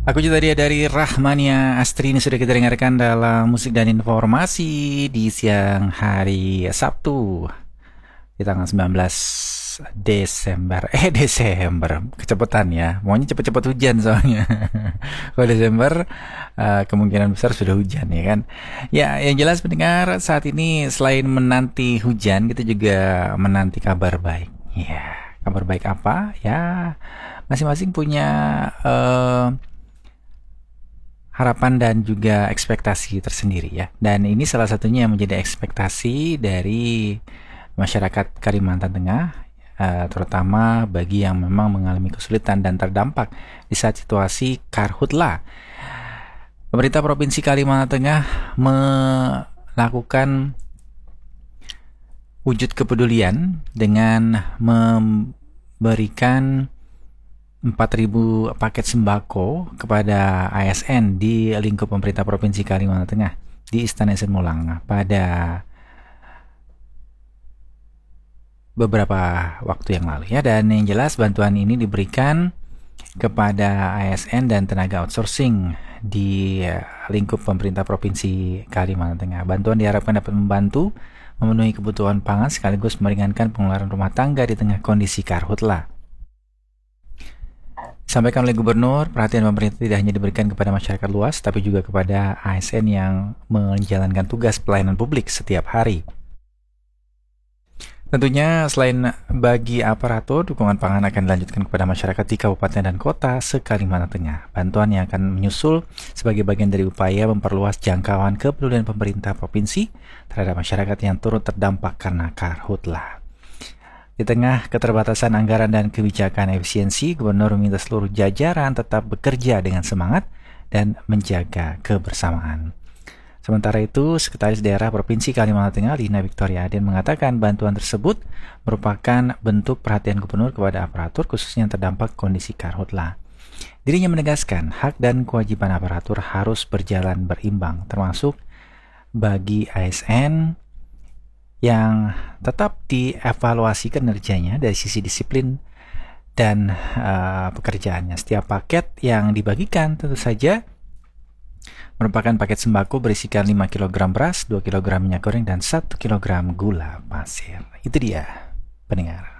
Aku juga tadi dari Rahmania Astri ini sudah kita dengarkan dalam musik dan informasi di siang hari Sabtu di tanggal 19 Desember. Desember, kecepatan ya. Maunya cepet-cepet hujan soalnya. Kalau Desember kemungkinan besar sudah hujan ya kan. Ya, yang jelas pendengar saat ini selain menanti hujan, kita juga menanti kabar baik. Ya, kabar baik apa? Ya, masing-masing punya harapan dan juga ekspektasi tersendiri ya. Dan ini salah satunya yang menjadi ekspektasi dari masyarakat Kalimantan Tengah, terutama bagi yang memang mengalami kesulitan dan terdampak di saat situasi karhutla. Pemerintah Provinsi Kalimantan Tengah melakukan wujud kepedulian dengan memberikan 4.000 paket sembako kepada ASN di lingkup pemerintah Provinsi Kalimantan Tengah di Istana Semulang pada beberapa waktu yang lalu ya. Dan yang jelas bantuan ini diberikan kepada ASN dan tenaga outsourcing di lingkup pemerintah Provinsi Kalimantan Tengah. Bantuan diharapkan dapat membantu memenuhi kebutuhan pangan sekaligus meringankan pengeluaran rumah tangga di tengah kondisi karhutla. Disampaikan oleh Gubernur, perhatian pemerintah tidak hanya diberikan kepada masyarakat luas, tapi juga kepada ASN yang menjalankan tugas pelayanan publik setiap hari. Tentunya selain bagi aparatur, dukungan pangan akan dilanjutkan kepada masyarakat di kabupaten dan kota se-Kalimantan Tengah. Bantuan yang akan menyusul sebagai bagian dari upaya memperluas jangkauan kepedulian pemerintah provinsi terhadap masyarakat yang turut terdampak karena karhutla. Di tengah keterbatasan anggaran dan kebijakan efisiensi, Gubernur meminta seluruh jajaran tetap bekerja dengan semangat dan menjaga kebersamaan. Sementara itu, Sekretaris Daerah Provinsi Kalimantan Tengah, Lina Victoria Aden, mengatakan bantuan tersebut merupakan bentuk perhatian Gubernur kepada aparatur khususnya yang terdampak kondisi karhutla. Dirinya menegaskan hak dan kewajiban aparatur harus berjalan berimbang, termasuk bagi ASN yang tetap dievaluasi kinerjanya dari sisi disiplin dan pekerjaannya. Setiap paket yang dibagikan tentu saja merupakan paket sembako berisikan 5 kg beras, 2 kg minyak goreng, dan 1 kg gula pasir. Itu dia, pendengar.